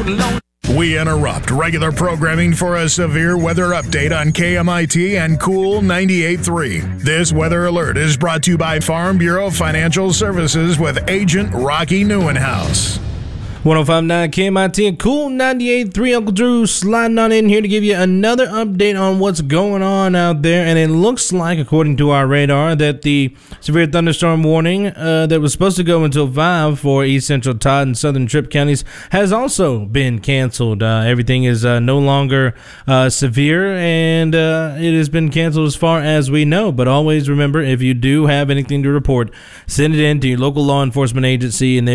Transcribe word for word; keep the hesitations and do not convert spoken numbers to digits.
We interrupt regular programming for a severe weather update on K M I T and Cool ninety-eight point three. This weather alert is brought to you by Farm Bureau Financial Services with Agent Rocky Neuenhouse. one oh five point nine K M I T and Cool ninety-eight point three. Uncle Drew sliding on in here to give you another update on what's going on out there. And it looks like, according to our radar, that the severe thunderstorm warning uh, that was supposed to go until five for East Central Todd and Southern Tripp counties has also been canceled. Uh, everything is uh, no longer uh, severe, and uh, it has been canceled as far as we know. But always remember, if you do have anything to report, send it in to your local law enforcement agency, and they